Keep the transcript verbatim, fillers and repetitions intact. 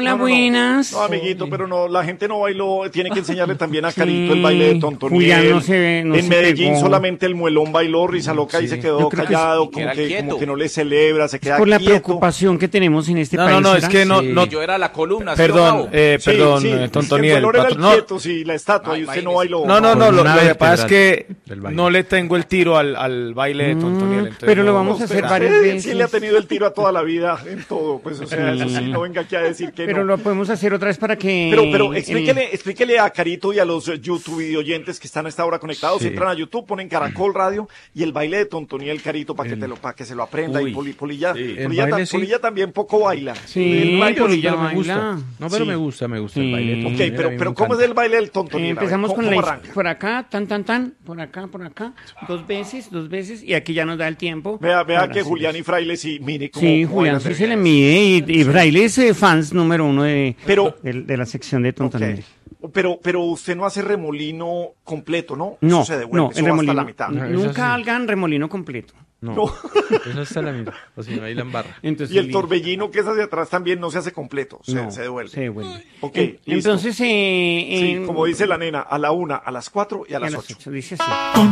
Hola, no, no, buenas. No, amiguito, pero no, la gente no bailó. Tiene que enseñarle también a Carito el baile de Tonto Julián Niel. no se ve, no en se Medellín pegó. solamente el muelón bailó, risa loca, y se quedó Yo creo que callado, sí, como, queda que, quieto. como que no le celebra, se queda Por la quieto. preocupación que tenemos en este No, país. no, no, es ¿será? que no, Sí, no. yo era la columna. ¿sí o Perdón, no? eh, Sí, perdón, sí, eh, es Tonto que el Niel, muelón era el patro- no, quieto, sí, la estatua, Ay, y usted no imagínese. bailó. no, no, no, lo, Una lo que pasa es vertebral que del baile. no le tengo el tiro al, al baile de Tonto Niel. entonces pero lo no- vamos a Usted- hacer varias usted veces. Sí le ha tenido el tiro a toda la vida en todo, pues, o sea, eso sí, no venga aquí a decir que Pero no. lo podemos hacer otra vez para que... Pero, pero eh, explíquele, explíquele a Carito y a los eh, YouTube videoyentes que están a esta hora conectados. Sí. Entran a YouTube, ponen Caracol Radio y el baile de Tontoniel, Carito, para que, te lo, para que se lo aprenda. Uy, y Poli- Polilla, sí. El Polilla, ta- baile sí. Polilla también poco baila. Sí, El baile- Polilla pero me gusta. baila. No, pero Sí. me gusta, me gusta Sí. el baile. de Tonto Ok, Niel, a pero, mí me pero ¿cómo es encanta. el baile del Eh, Tontoniel? A ver, empezamos ¿cómo, con cómo la arranca? por acá, tan, tan, tan, por acá, por acá, dos veces, dos veces, y aquí ya nos da el tiempo. Vea, vea Ahora que sí. Julián y Fraile sí, mire cómo. Sí, cómo Julián bailan sí de se le bien. mide, y, y Fraile es eh, fans número uno de, Pero- de, de la sección de Ok. Tontonel. Pero, pero usted no hace remolino completo, ¿no? No, Eso se devuelve, no, eso el va hasta remolino, la mitad. No, eso nunca sí. hagan remolino completo. No, No. eso está la mitad. O si no, ahí la embarra. Entonces, Y el li- torbellino que es hacia atrás también no se hace completo, se, no, se devuelve. Se devuelve. Ok, En- listo. Entonces, eh, Sí, en- como dice la nena, a la una, a las cuatro y a y a las las ocho. ocho, dice así.